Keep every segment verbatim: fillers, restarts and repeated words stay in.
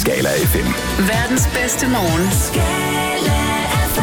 Skala F M. Verdens bedste morgen. Skala F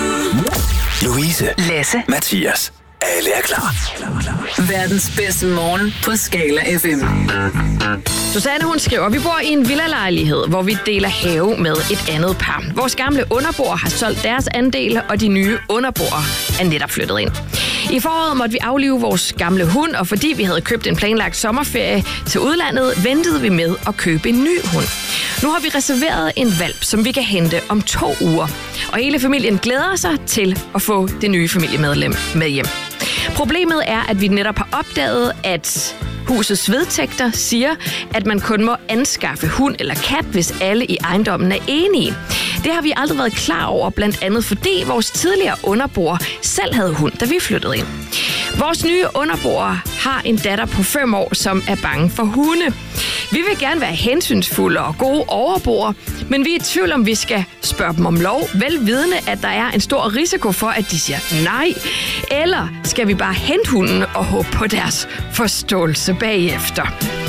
M. Louise, Lasse, Mathias. Alle er klar. Verdens bedste morgen på Skala F M. Susanne, hun skriver, vi bor i en villalejlighed, hvor vi deler have med et andet par. Vores gamle underboer har solgt deres andel, og de nye underboer er netop flyttet ind. I foråret måtte vi aflive vores gamle hund, og fordi vi havde købt en planlagt sommerferie til udlandet, ventede vi med at købe en ny hund. Nu har vi reserveret en hvalp, som vi kan hente om to uger. Og hele familien glæder sig til at få det nye familiemedlem med hjem. Problemet er, at vi netop har opdaget, at husets vedtægter siger, at man kun må anskaffe hund eller kat, hvis alle i ejendommen er enige. Det har vi aldrig været klar over, blandt andet fordi vores tidligere underboer selv havde hund, da vi flyttede ind. Vores nye underboer har en datter på fem år, som er bange for hunde. Vi vil gerne være hensynsfulde og gode overboer, men vi er i tvivl om, vi skal spørge dem om lov, velvidende, at der er en stor risiko for, at de siger nej. Eller skal vi bare hente hunden og håbe på deres forståelse bagefter?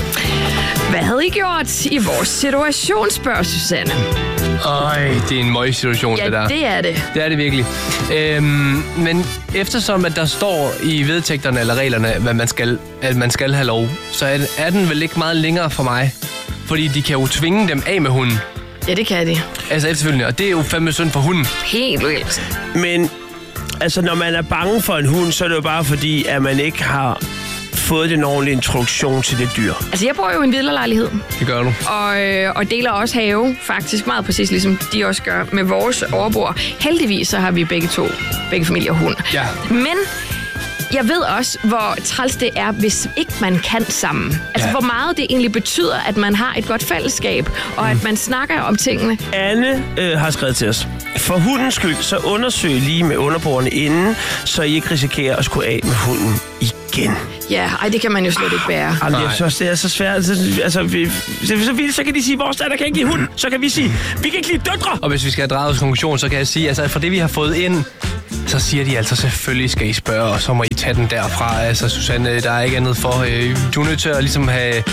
Hvad havde I gjort i vores situation, spørger Susanne. Øj, det er en møg-situation, ja, det der. det er det. Det er det virkelig. Øhm, men eftersom at der står i vedtægterne eller reglerne, hvad man skal, at man skal have lov, så er, det, er den vel ikke meget længere for mig. Fordi de kan jo tvinge dem af med hunden. Ja, det kan de. Altså efterfølgende, og det er jo fandme synd for hunden. Helt vildt. Men altså, når man er bange for en hund, så er det jo bare fordi, at man ikke har fået den ordentlige introduktion til det dyr. Altså, jeg bor jo i en villalejlighed. Det gør du. Og, øh, og deler også have, faktisk meget præcis ligesom de også gør med vores overboer. Heldigvis så har vi begge to, begge familier hund. Ja. Men jeg ved også, hvor træls det er, hvis ikke man kan sammen. Altså, Ja. hvor meget det egentlig betyder, at man har et godt fællesskab, og at man snakker om tingene. Anne øh, har skrevet til os. For hundens skyld, så undersøg lige med underboerne inden, så I ikke risikerer at skulle af med hunden igen. Ja, ej, det kan man jo slet ikke bære. Jamen, jeg synes, det er så svært. Altså, altså vi, så, så, så kan de sige, vores datter kan ikke lide hund. Så kan vi sige, vi kan ikke lide døtre. Og hvis vi skal have draget konklusion, så kan jeg sige, altså for det vi har fået ind, så siger de altså, selvfølgelig skal I spørge, og så må I tage den derfra. Altså Susanne, der er ikke andet for. Øh, du er nødt til at ligesom have